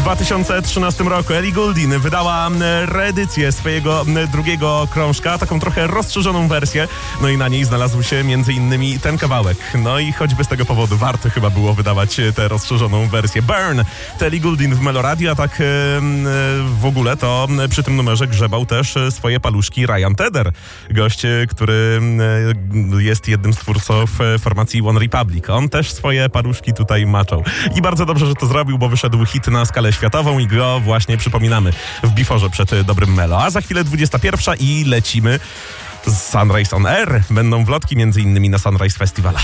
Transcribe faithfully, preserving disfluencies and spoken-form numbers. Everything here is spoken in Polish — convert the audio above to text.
dwa tysiące trzynastym roku Ellie Goulding wydała reedycję swojego drugiego krążka, taką trochę rozszerzoną wersję, no i na niej znalazł się między innymi ten kawałek. No i choćby z tego powodu warto chyba było wydawać tę rozszerzoną wersję. Burn, to Ellie Goulding w Meloradio, a tak w ogóle to przy tym numerze grzebał też swoje paluszki Ryan Tedder, gość, który jest jednym z twórców formacji One Republic. On też swoje paluszki tutaj maczał. I bardzo dobrze, że to zrobił, bo wyszedł hit na skalę światową i go właśnie przypominamy w Biforze przed dobrym Melo. A za chwilę dwudziesta pierwsza i lecimy z Sunrise on Air. Będą wlotki między innymi na Sunrise Festivala.